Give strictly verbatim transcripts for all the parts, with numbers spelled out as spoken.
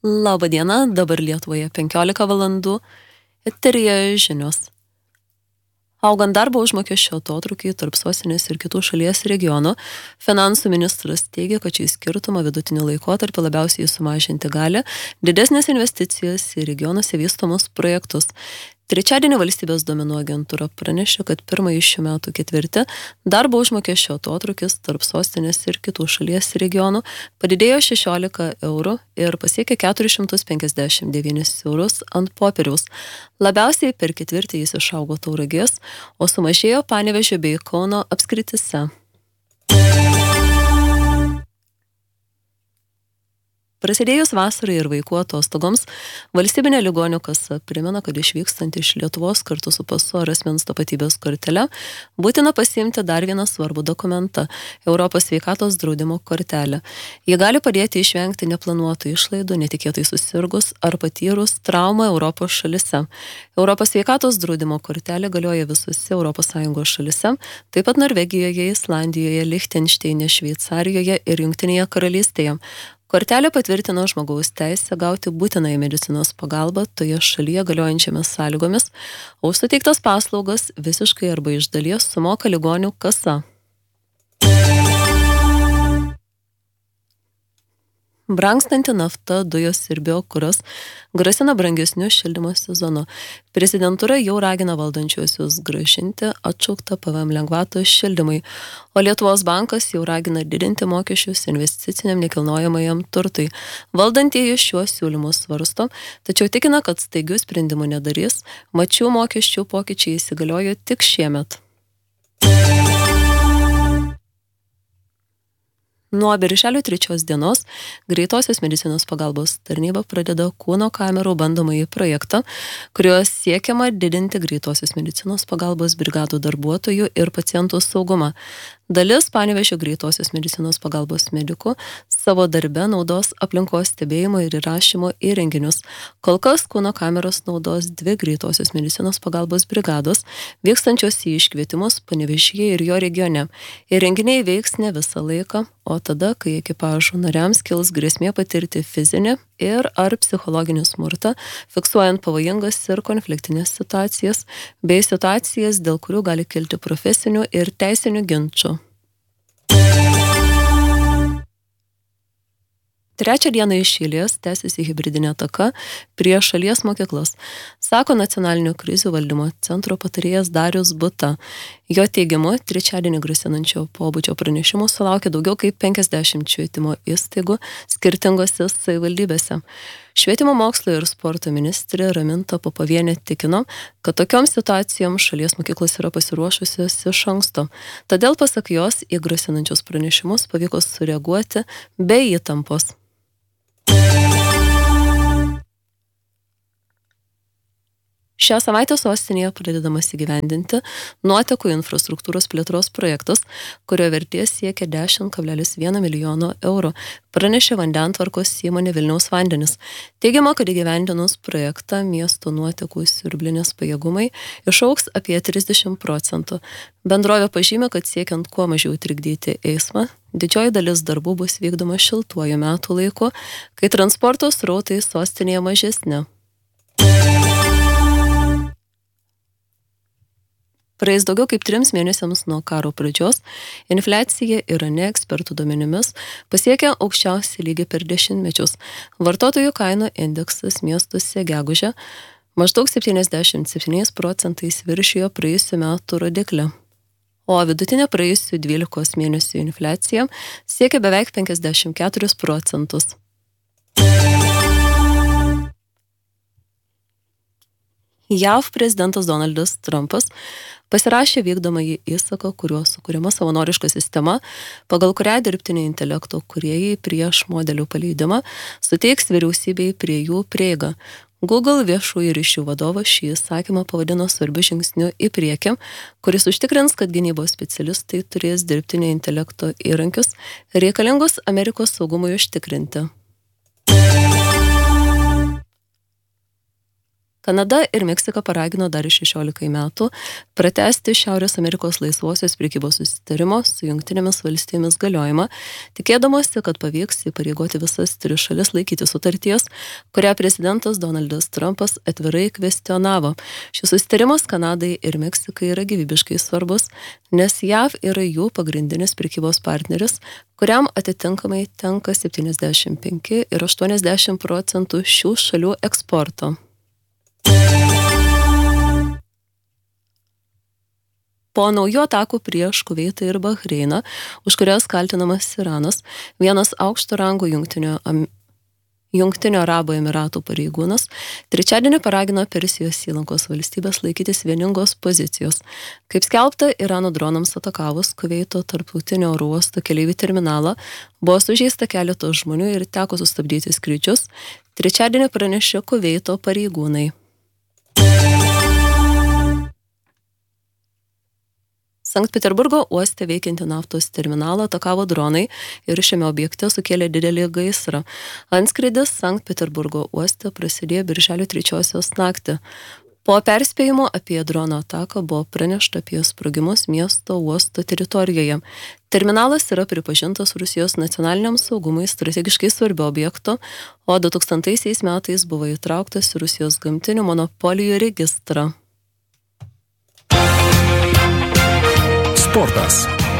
Labą dieną, dabar Lietuvoje penkiolika valandų, eteryje žinios. Augant darbo užmokesčio atotrūkiui tarp sostinės ir kitų šalies regionų, finansų ministras teigia, kad šį skirtumą vidutiniu laikotarpiu labiausiai sumažinti gali didesnės investicijos į regionuose vystomus projektus. Trečiadienį valstybės duomenų agentūra pranešė, kad pirmąjį šių metų ketvirtį darbo užmokesčio atotrūkis tarp sostinės ir kitų šalies regionų padidėjo šešiolika eurų ir pasiekė keturis šimtus penkiasdešimt devynis eurus ant popieriaus. Labiausiai per ketvirtį jis išaugo Tauragės, o sumažėjo Panevėžio bei Kauno apskrityse. Prasidėjus vasarai ir vaikų atostogoms, valstybinė ligonių kasa primena, kad išvykstant iš Lietuvos kartu su pasu ar asmens tapatybės kortele būtina pasiimti dar vieną svarbų dokumentą – Europos sveikatos draudimo kortelę. Ji gali padėti išvengti neplanuotų išlaidų, netikėtai susirgus ar patyrus traumą Europos šalise. Europos sveikatos draudimo kortelė galioja visose Europos Sąjungos šalise, taip pat Norvegijoje, Islandijoje, Lichtenšteine, Šveicarijoje ir Jungtinėje karalystėje. Kortelė patvirtina žmogaus teisę gauti būtinąją medicinos pagalbą toje šalyje galiojančiamis sąlygomis, o suteiktas paslaugas visiškai arba iš dalies sumoka ligonių kasa. Brangstanti nafta, dujos ir biokuras grasina brangesniu šildymo sezonu. Prezidentūra jau ragina valdančiuosius grąžinti atšauktą P V M lengvatą šildymui, o Lietuvos bankas jau ragina didinti mokesčius investiciniam nekilnojamajam turtui. Valdantieji šiuos siūlymus svarsto, tačiau tikina, kad staigių sprendimų nedarys, mat šių mokesčių pokyčiai įsigaliojo tik šiemet. Nuo birželio trečios dienos greitosios medicinos pagalbos tarnyba pradeda kūno kamerų bandomąjį projektą, kuriuo siekiama didinti greitosios medicinos pagalbos brigadų darbuotojų ir pacientų saugumą. Dalis Panevėžio greitosios medicinos pagalbos medikų savo darbe naudos aplinkos stebėjimo ir įrašymo įrenginius. Kol kas kūno kameros naudos dvi greitosios medicinos pagalbos brigados, vykstančios į iškvietimus Panevėžyje ir jo regione. Įrenginiai veiks ne visą laiką, o tada, kai ekipažų nariams kils grėsmė patirti fizinį ir ar psichologinį smurtą, fiksuojant pavojingas ir konfliktinės situacijas, bei situacijas, dėl kurių gali kilti profesinių ir teisinių ginčų. Trečią dieną iš eilės tęsiasi hibridinė ataka prieš šalies mokyklas, sako nacionalinio krizių valdymo centro patarėjas Darius Buta. Jo teigimu, trečiadienį grasinančio pobūdžio pranešimų sulaukė daugiau kaip penkiasdešimt švietimo įstaigų skirtingose savivaldybėse. Švietimo mokslo ir sporto ministrė Raminta Popovienė tikino, kad tokioms situacijoms šalies mokyklos yra pasiruošusios iš anksto. Todėl, pasak jos, į grasinančius pranešimus pavyko sureaguoti be įtampos. Šią savaitę sostinėje pradedamas įgyvendinti nuotekų infrastruktūros plėtros projektas, kurio vertė siekia dešimt kablelis vienas milijono eurų, pranešė vandentvarkos įmonė Vilniaus vandenis. Teigiama, kad įgyvendinus projektą miesto nuotekų siurblinės pajėgumai išaugs apie trisdešimt procentų. Bendrovė pažymė, kad siekiant kuo mažiau trikdyti eismą, didžioji dalis darbų bus vykdoma šiltuoju metų laiku, kai transporto srautai sostinėje mažesni. Praeis daugiau kaip trims mėnesiams nuo karo pradžios, infliacija Irane ekspertų duomenimis pasiekė aukščiausią lygį per dešimtmečius. Vartotojų kainų indeksas miestuose gegužę maždaug septyniasdešimt septyniais procentais viršijo praėjusių metų rodiklį, o vidutinė praėjusių dvylikos mėnesių infliacija siekia beveik penkiasdešimt keturis procentus. J A V prezidentas Donaldas Trumpas pasirašė vykdomąjį įsaką, kuriuo sukuriama savanoriška sistema, pagal kurią dirbtinio intelekto kūrėjai prieš modelių paleidimą suteiks vyriausybei prie jų prieigą. Google viešųjų ryšių vadovas šį įsakymą pavadino svarbiu žingsniu į priekį, kuris užtikrins, kad gynybos specialistai turės dirbtinio intelekto įrankius reikalingus Amerikos saugumui užtikrinti. Kanada ir Meksika paragino dar šešiolikai metų pratęsti Šiaurės Amerikos laisvosios prekybos susitarimo su Jungtinėmis valstijomis galiojimą, tikėdamosi, kad pavyks įpareigoti visas tris šalis laikyti sutarties, kurią prezidentas Donaldas Trumpas atvirai kvestionavo. Šis susitarimas Kanadai ir Meksikai yra gyvybiškai svarbus, nes J A V yra jų pagrindinis prekybos partneris, kuriam atitinkamai tenka septyniasdešimt penki ir aštuoniasdešimt procentų šių šalių eksporto. Po naujų atakų prieš Kuveitą ir Bahreiną, už kurias kaltinamas Iranas, vienas aukšto rango jungtinio, jungtinio Arabų Emiratų pareigūnas trečiadienį paragino Persijos įlankos valstybės laikytis vieningos pozicijos. Kaip skelbta, Irano dronams atakavus Kuveito tarptautinio oro uosto keleivių terminalą, buvo sužeista keletos žmonių ir teko sustabdyti skrydžius, trečiadienį pranešė Kuveito pareigūnai. Sankt Peterburgo uoste veikiantį naftos terminalą atakavo dronai ir šiame objekte sukėlė didelį gaisrą. Antskrydis Sankt Peterburgo uoste prasidėjo birželio trečiosios naktį. Po perspėjimo apie drono ataką buvo pranešta apie sprogimus miesto uosto teritorijoje. Terminalas yra pripažintas Rusijos nacionaliniam saugumui strategiškai svarbiu objektu, o du tūkstantaisiais metais buvo įtrauktas į Rusijos gamtinių monopolijų registrą. Sportas.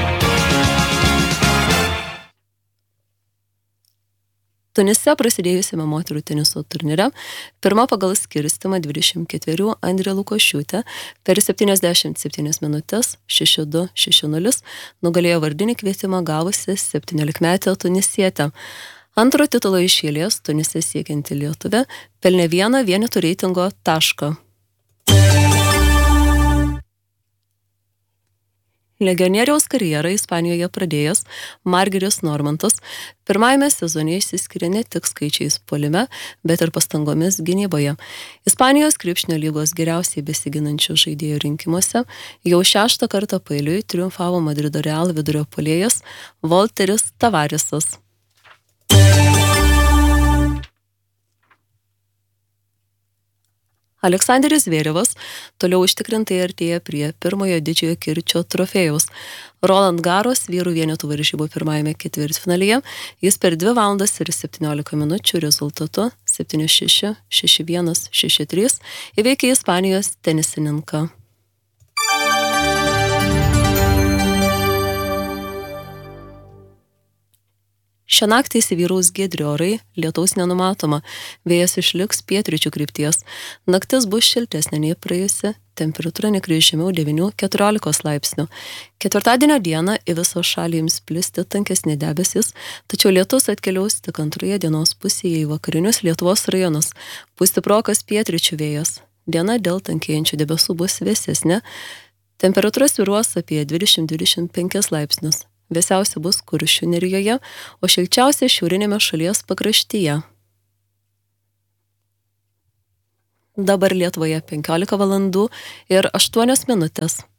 Tunise prasidėjusiame moterų teniso turnyre pirma pagal skirstimą dvidešimt ketverių Andrė Lukošiūtė per septyniasdešimt septynias minutės šeši du šeši nulis nugalėjo vardinį kvietimą gavusi septyniolikmetę tunisietę. Antro titulo iš eilės Tunise siekianti lietuvė pelnė vieną vienetų reitingo tašką. Legionieriaus karjerą Ispanijoje pradėjęs Margeris Normantas pirmajame sezone išsiskiria ne tik skaičiais puolime, bet ir pastangomis gynyboje. Ispanijos krepšinio lygos geriausiai besiginančių žaidėjų rinkimuose jau šeštą kartą paeiliui triumfavo Madrido Real vidurio puolėjas Volteris Tavaresas. Aleksandris Zverevas toliau užtikrintai artėja prie pirmojo didžiojo kirčio trofėjaus. Roland Garros vyrų vienetų varžybų pirmajame ketvirtfinalyje jis per dvi valandas ir septyniolika minučių rezultatu septyni šeši, šeši vienas, šeši trys įveikė Ispanijos tenisininką. Šią naktį įsivyraus giedri orai, lietaus nenumatoma, vėjas išliks pietryčių krypties. Naktis bus šiltesnė nei praėjusi, temperatūra nekris žemiau devynių keturiolikos laipsnių. Ketvirtadienio dieną į visą šalį ims plisti tankesni debesys, tačiau lietus atkeliaus tik antroje dienos pusėje į vakarinius Lietuvos rajonus. Pūs stiprokas pietryčių vėjas. Diena dėl tankėjančių debesų bus vėsesnė, temperatūra svyruos apie dvidešimt dvidešimt penkis laipsnius. Vėsiausia bus Kuršių nerijoje, o šilčiausia šiaurinėme šalies pakraštyje. Dabar Lietuvoje penkiolika valandų ir aštuonios minutės.